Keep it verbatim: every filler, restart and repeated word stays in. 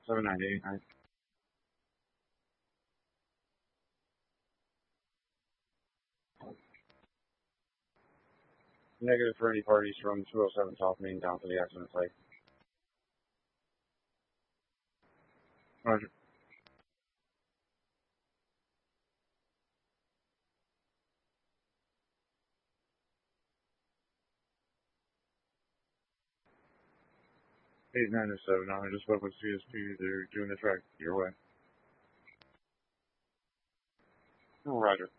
seven ninety-eight. Right? Negative for any parties from two oh seven South Main down to the accident site. Roger. eight nine seven. I just spoke with C S P. They're doing the track your way. Roger.